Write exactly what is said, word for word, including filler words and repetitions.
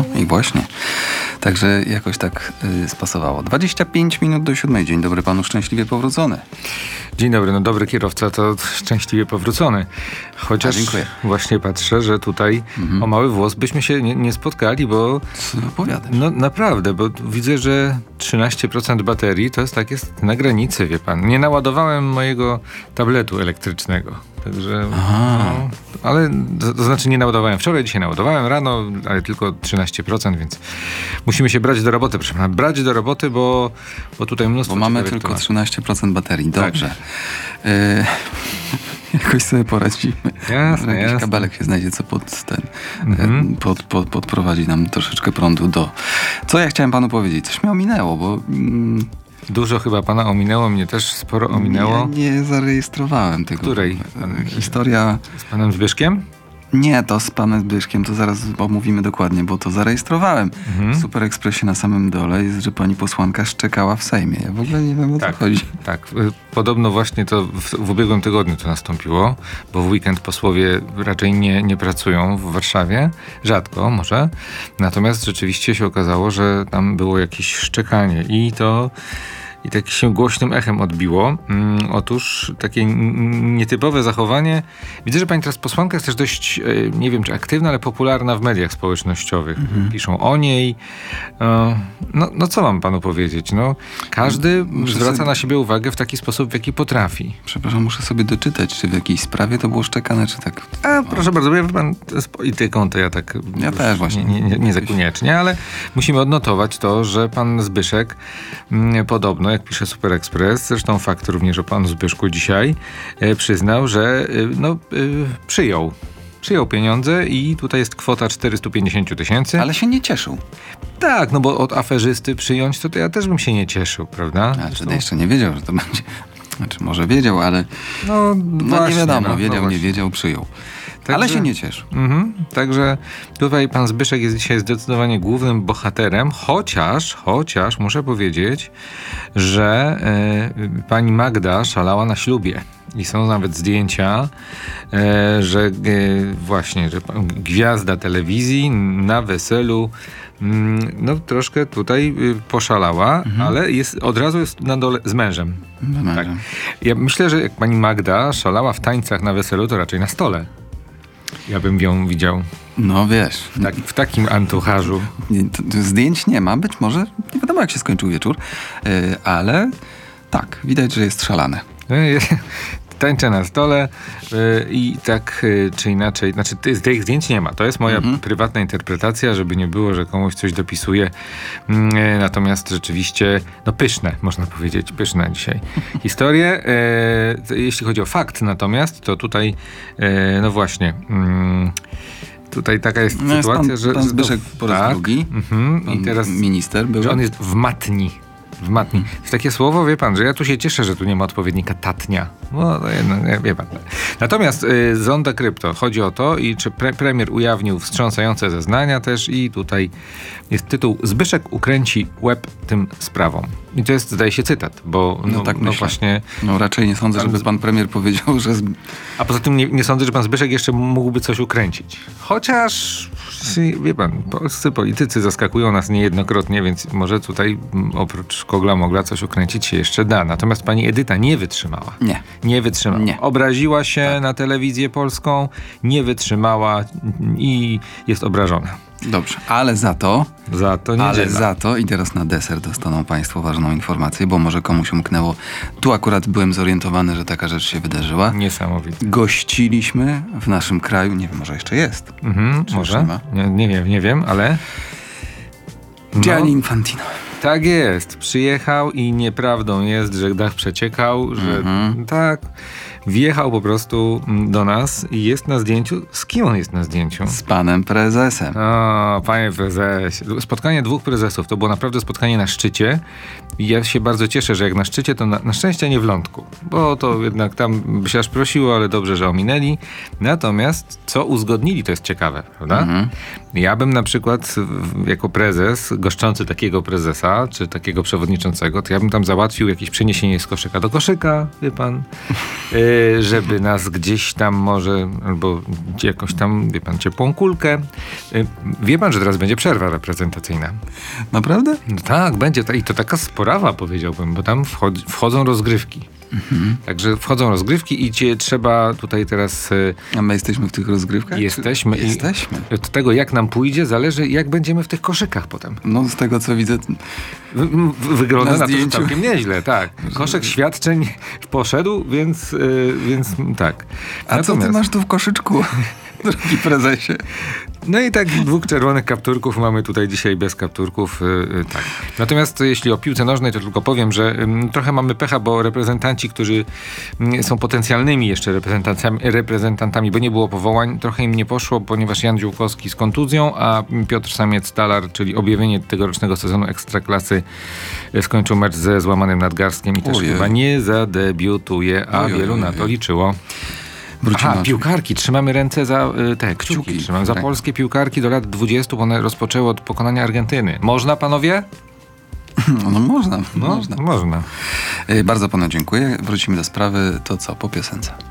I właśnie. Także jakoś tak y, spasowało. dwadzieścia pięć minut do siódmej. Dzień dobry panu, szczęśliwie powrócony. Dzień dobry, no dobry kierowca to szczęśliwie powrócony. Chociaż właśnie patrzę, że tutaj mhm. o mały włos byśmy się nie, nie spotkali, bo... Co opowiadasz? No naprawdę, bo widzę, że trzynaście procent baterii to jest tak jest na granicy, wie pan. Nie naładowałem mojego tabletu elektrycznego. Także, no, ale to, to znaczy nie naładowałem wczoraj, dzisiaj naładowałem rano, ale tylko trzynaście procent, więc musimy się brać do roboty, proszę pana. Brać do roboty, bo, bo tutaj mnóstwo... Bo mamy tylko trzynaście procent baterii, dobrze. Tak. Y- Jakoś sobie poradzimy. Jasne, Jakiś jasne. kabelek się znajdzie, co pod ten, mhm. pod, pod, podprowadzi nam troszeczkę prądu do... Co ja chciałem panu powiedzieć? Coś mnie ominęło, bo... Mm, Dużo chyba pana ominęło, mnie też sporo ominęło. Nie, nie zarejestrowałem tego. Której? Historia... Z panem Zbyszkiem? Nie, to z panem Zbyszkiem, to zaraz omówimy dokładnie, bo to zarejestrowałem mhm. w Super Expressie na samym dole, jest, że pani posłanka szczekała w Sejmie. Ja w ogóle nie wiem, o tak, co chodzi. Tak, podobno właśnie to w, w ubiegłym tygodniu to nastąpiło, bo w weekend posłowie raczej nie, nie pracują w Warszawie, rzadko może, natomiast rzeczywiście się okazało, że tam było jakieś szczekanie i to... I tak się głośnym echem odbiło. Mm, otóż takie n- nietypowe zachowanie. Widzę, że pani teraz posłanka jest też dość, e, nie wiem czy aktywna, ale popularna w mediach społecznościowych. Mhm. Piszą o niej. E, no, no co mam panu powiedzieć? No, każdy muszę zwraca sobie... na siebie uwagę w taki sposób, w jaki potrafi. Przepraszam, muszę sobie doczytać, czy w jakiejś sprawie to było szczekane, czy tak... A, o. Proszę bardzo, ja pan z polityką to ja tak... Ja też właśnie. Nie, nie, nie zakoniecznie, ale musimy odnotować to, że pan Zbyszek m, podobno, jak pisze Super Express, zresztą fakt również o panu Zbyszku dzisiaj, e, przyznał, że e, no, e, przyjął. Przyjął pieniądze i tutaj jest kwota czterysta pięćdziesiąt tysięcy. Ale się nie cieszył. Tak, no bo od aferzysty przyjąć, to, to ja też bym się nie cieszył, prawda? A wtedy jeszcze nie wiedział, że to będzie... Znaczy może wiedział, ale... No, no właśnie, nie wiadomo, no, wiedział, no nie wiedział, przyjął. Także, ale się nie cieszył. Mhm, także tutaj pan Zbyszek jest dzisiaj zdecydowanie głównym bohaterem, chociaż, chociaż muszę powiedzieć, że e, pani Magda szalała na ślubie. I są nawet zdjęcia, e, że e, właśnie, że gwiazda telewizji na weselu mm, no troszkę tutaj y, poszalała, mhm. ale jest, od razu jest na dole z mężem. Tak. Ja myślę, że jak pani Magda szalała w tańcach na weselu, to raczej na stole. Ja bym ją widział. No wiesz. Tak, w takim antucharzu. Nie, to, to zdjęć nie ma, być może, nie wiadomo jak się skończył wieczór, yy, ale tak, widać, że jest szalane. Tańczę na stole yy, i tak yy, czy inaczej, znaczy ty, tych zdjęć nie ma. To jest moja mhm. prywatna interpretacja, żeby nie było, że komuś coś dopisuje. Yy, natomiast rzeczywiście, no pyszne, można powiedzieć, pyszne dzisiaj historie. Yy, jeśli chodzi o fakt natomiast, to tutaj, yy, no właśnie... Yy, Tutaj taka jest no sytuacja, jest że... pan, pan Zbyszek po raz tak, drugi, mm-hmm, pan i teraz minister był. Że on jest w matni. W matni. W takie słowo, wie pan, że ja tu się cieszę, że tu nie ma odpowiednika tatnia. No, no, no wie pan. Natomiast y, Zonda Krypto. Chodzi o to, i czy pre- premier ujawnił wstrząsające zeznania też i tutaj jest tytuł Zbyszek ukręci łeb tym sprawom. I to jest, zdaje się, cytat, bo no, no tak no właśnie... No raczej nie sądzę, żeby pan premier powiedział, że... A poza tym nie, nie sądzę, że pan Zbyszek jeszcze mógłby coś ukręcić. Chociaż, wie pan, polscy politycy zaskakują nas niejednokrotnie, więc może tutaj oprócz Kogla Mogla coś ukręcić się jeszcze da. Natomiast pani Edyta nie wytrzymała. Nie. Nie wytrzymała. Nie. Obraziła się tak. na telewizję polską, nie wytrzymała i jest obrażona. Dobrze, ale za to... Za to niedziela. Ale za to i teraz na deser dostaną państwo ważną informację, bo może komuś umknęło. Tu akurat byłem zorientowany, że taka rzecz się wydarzyła. Niesamowite. Gościliśmy w naszym kraju, nie wiem, może jeszcze jest. Mhm, może, nie, nie wiem, nie wiem, ale... No. Gianni Infantino. Tak jest, przyjechał i nieprawdą jest, że dach przeciekał, że mhm. tak, wjechał po prostu do nas i jest na zdjęciu. Z kim on jest na zdjęciu? Z panem prezesem. O, panie prezesie. Spotkanie dwóch prezesów, to było naprawdę spotkanie na szczycie i ja się bardzo cieszę, że jak na szczycie, to na, na szczęście nie w lądku, bo to jednak tam by się aż prosiło, ale dobrze, że ominęli. Natomiast co uzgodnili, to jest ciekawe, prawda? Mhm. Ja bym na przykład jako prezes, goszczący takiego prezesa, czy takiego przewodniczącego, to ja bym tam załatwił jakieś przeniesienie z koszyka do koszyka, wie pan. Yy, y, żeby nas gdzieś tam może, albo jakąś tam, wie pan, ciepłą kulkę. Y, wie pan, że teraz będzie przerwa reprezentacyjna. Naprawdę? No tak, będzie. ta- I to taka sporawa, powiedziałbym, bo tam wchodzi, wchodzą rozgrywki. Mhm. Także wchodzą rozgrywki i cię trzeba tutaj teraz... y, A my jesteśmy w tych rozgrywkach? Jesteśmy. Czy... i Jesteśmy. Od tego, jak nam pójdzie, zależy, jak będziemy w tych koszykach potem. No z tego co widzę, W- w- Wygląda Na na, to, że zdjęciu. całkiem nieźle, tak. Koszek świadczeń poszedł, więc, y, więc tak. a co ty masz tu w koszyczku, drogi prezesie? No i tak dwóch czerwonych kapturków mamy tutaj dzisiaj bez kapturków, y, y, tak. Natomiast jeśli o piłce nożnej, to tylko powiem, że ym, trochę mamy pecha, bo reprezentanci, którzy mm, są potencjalnymi jeszcze reprezentantami, reprezentantami, bo nie było powołań, trochę im nie poszło, ponieważ Jan Dziółkowski z kontuzją, a Piotr Samiec-Talar, czyli objawienie tegorocznego sezonu Ekstraklasy, y, skończył mecz ze złamanym nadgarstkiem i też Ojej. chyba nie zadebiutuje, a Ojej, wielu na ojej. to liczyło. Wrócimy. Aha, piłkarki. Trzymamy ręce za y, te kciuki. Kciuki, Trzymamy za tak. polskie piłkarki do lat dwudziestu, bo one rozpoczęły od pokonania Argentyny. Można, panowie? No można, No, można. można. Y, Bardzo panu dziękuję. Wrócimy do sprawy. To co, po piosence?